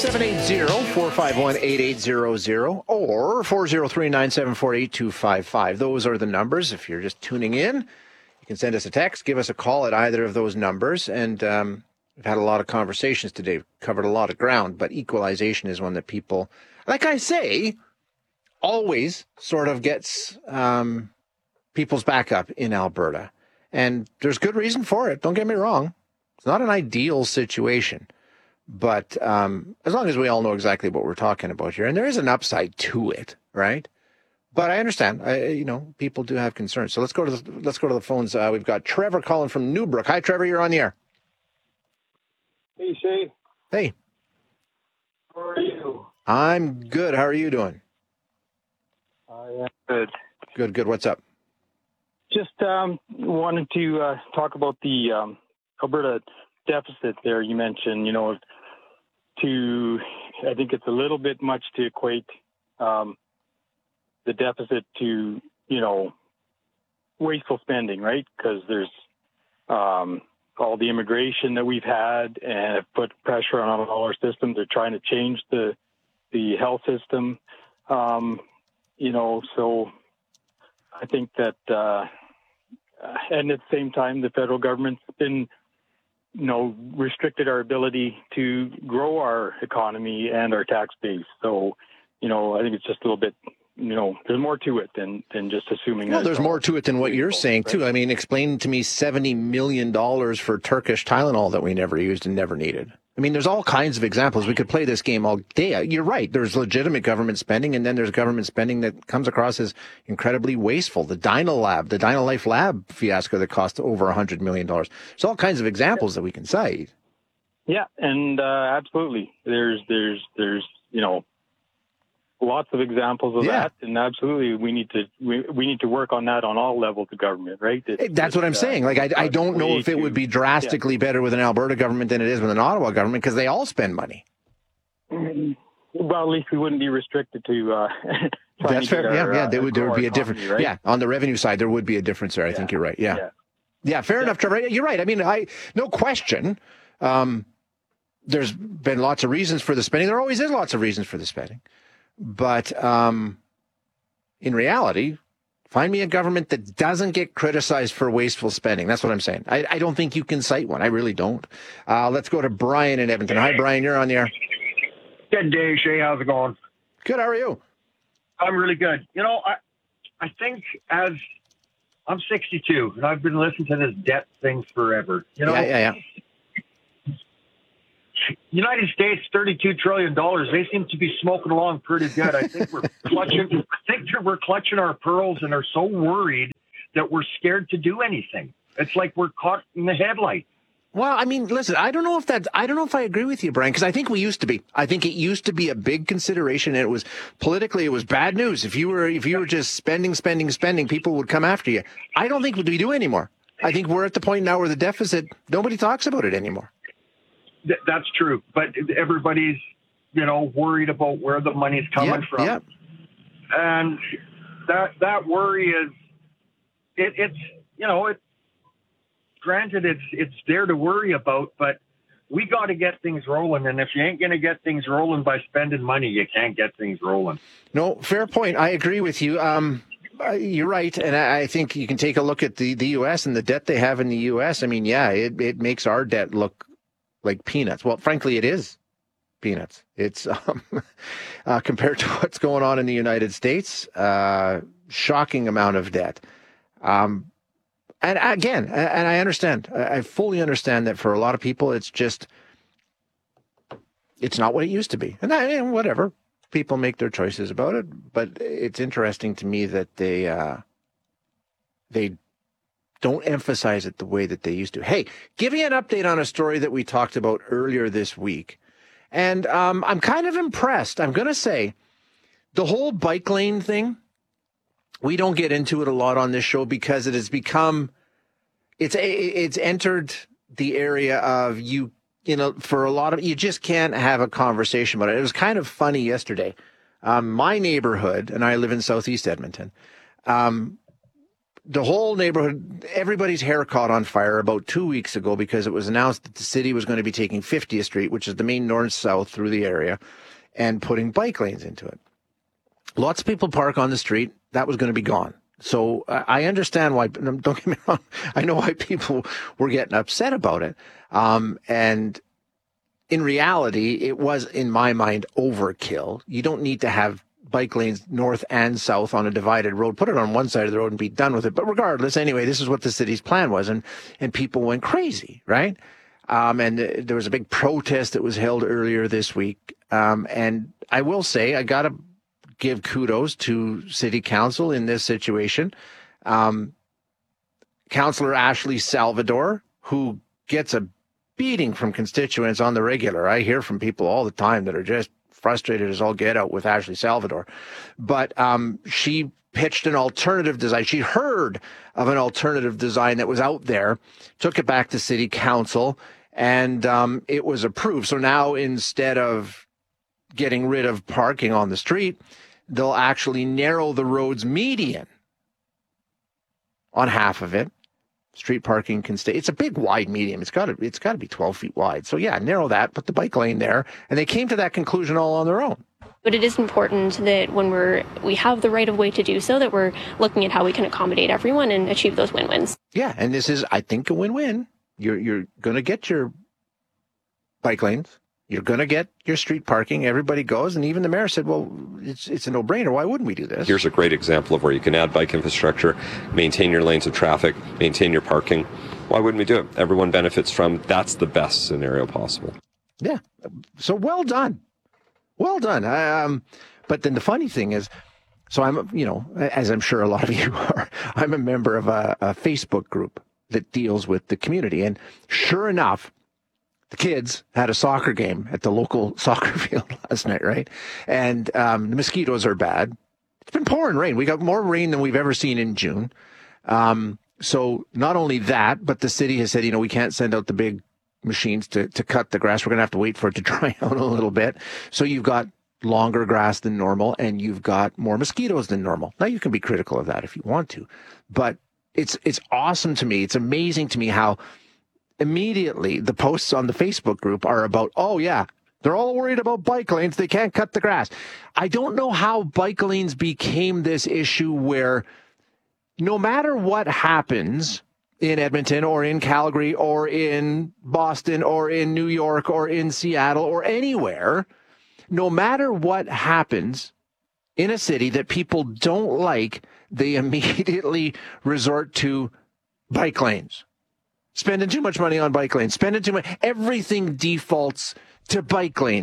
780-451-8800 or 403-974-8255. Those are the numbers. If you're just tuning in, you can send us a text, give us a call at either of those numbers. And we've had a lot of conversations today, covered a lot of ground, but equalization is one that people, like I say, always sort of gets people's back up in Alberta. And there's good reason for it. Don't get me wrong. It's not an ideal situation. But as long as we all know exactly what we're talking about here, and there is an upside to it, right? But I understand, people do have concerns. So let's go to the phones. We've got Trevor calling from Newbrook. Hi, Trevor. You're on the air. Hey, Shay. Hey. How are you? I'm good. How are you doing? I am good. Good. What's up? Just wanted to talk about the Alberta deficit there. You mentioned, I think it's a little bit much to equate the deficit to, wasteful spending, right? Because there's all the immigration that we've had and have put pressure on all our systems. They're trying to change the health system, so I think that, and at the same time, the federal government's been restricted our ability to grow our economy and our tax base. So, I think it's just a little bit, there's more to it than just assuming. Well, there's more to it than what you're saying, too. I mean, explain to me $70 million for Turkish Tylenol that we never used and never needed. I mean, there's all kinds of examples. We could play this game all day. You're right. There's legitimate government spending, and then there's government spending that comes across as incredibly wasteful. The DynaLife Lab fiasco that cost over $100 million. There's all kinds of examples that we can cite. Yeah, and absolutely. There's lots of examples of that, and absolutely we need to work on that on all levels of government, right? That's what I'm saying. Like, I don't know if it would be drastically better with an Alberta government than it is with an Ottawa government, because they all spend money. Well, at least we wouldn't be restricted to. That's fair. There would be a difference. Right? Yeah, on the revenue side, there would be a difference there. I think you're right. Yeah, fair enough, Trevor. You're right. I mean, no question. There's been lots of reasons for the spending. There always is lots of reasons for the spending. But in reality, find me a government that doesn't get criticized for wasteful spending. That's what I'm saying. I don't think you can cite one. I really don't. Let's go to Brian in Edmonton. Hi, Brian. You're on the air. Good day, Shay. How's it going? Good. How are you? I'm really good. I think as I'm 62, and I've been listening to this debt thing forever. Yeah. United States, $32 trillion. They seem to be smoking along pretty good. I think we're clutching our pearls and are so worried that we're scared to do anything. It's like we're caught in the headlights. Well, I mean, listen, I don't know if I agree with you, Brian, because I think we used to be. I think it used to be a big consideration, and it was politically, it was bad news. If you were just spending, people would come after you. I don't think we do anymore. I think we're at the point now where the deficit, nobody talks about it anymore. That's true, but everybody's, worried about where the money's coming from. Yeah. And that worry is, granted, it's there to worry about, but we got to get things rolling. And if you ain't going to get things rolling by spending money, you can't get things rolling. No, fair point. I agree with you. You're right. And I think you can take a look at the U.S. and the debt they have in the U.S. I mean, it makes our debt look like peanuts. Well, frankly, it is peanuts. It's compared to what's going on in the United States, shocking amount of debt. And again, and I understand, I fully understand that for a lot of people, it's not what it used to be. And whatever, people make their choices about it. But it's interesting to me that they don't emphasize it the way that they used to. Hey, give me an update on a story that we talked about earlier this week. And I'm kind of impressed. I'm going to say the whole bike lane thing, we don't get into it a lot on this show because it has become, it's entered the area of for a lot of, you just can't have a conversation about it. It was kind of funny yesterday. My neighborhood, and I live in Southeast Edmonton, the whole neighborhood, everybody's hair caught on fire about 2 weeks ago because it was announced that the city was going to be taking 50th Street, which is the main north-south through the area, and putting bike lanes into it. Lots of people park on the street. That was going to be gone. So I understand why, don't get me wrong, I know why people were getting upset about it. And in reality, it was, in my mind, overkill. You don't need to have bike lanes north and south on a divided road. Put it on one side of the road and be done with it. But regardless, anyway, this is what the city's plan was. And people went crazy, right? And there was a big protest that was held earlier this week. And I will say, I got to give kudos to City Council in this situation. Councillor Ashley Salvador, who gets a beating from constituents on the regular. I hear from people all the time that are just frustrated as all get out with Ashley Salvador. But she pitched an alternative design. She heard of an alternative design that was out there, took it back to City Council, and it was approved. So now instead of getting rid of parking on the street, they'll actually narrow the road's median on half of it. Street parking can stay. It's a big, wide median. It's got to be 12 feet wide. So yeah, narrow that, put the bike lane there, and they came to that conclusion all on their own. But it is important that when we have the right of way to do so, that we're looking at how we can accommodate everyone and achieve those win-wins. Yeah, and this is, I think, a win-win. You're going to get your bike lanes. You're going to get your street parking. Everybody goes. And even the mayor said, well, it's a no-brainer. Why wouldn't we do this? Here's a great example of where you can add bike infrastructure, maintain your lanes of traffic, maintain your parking. Why wouldn't we do it? Everyone benefits from, that's the best scenario possible. Yeah. So well done. Well done. But then the funny thing is, so I'm, as I'm sure a lot of you are, I'm a member of a Facebook group that deals with the community. And sure enough, the kids had a soccer game at the local soccer field last night, right? And the mosquitoes are bad. It's been pouring rain. We got more rain than we've ever seen in June. So not only that, but the city has said, we can't send out the big machines to cut the grass. We're going to have to wait for it to dry out a little bit. So you've got longer grass than normal, and you've got more mosquitoes than normal. Now, you can be critical of that if you want to, but it's awesome to me. It's amazing to me how immediately the posts on the Facebook group are about, oh yeah, they're all worried about bike lanes. They can't cut the grass. I don't know how bike lanes became this issue where no matter what happens in Edmonton or in Calgary or in Boston or in New York or in Seattle or anywhere, no matter what happens in a city that people don't like, they immediately resort to bike lanes. Spending too much money on bike lanes, spending too much, everything defaults to bike lanes.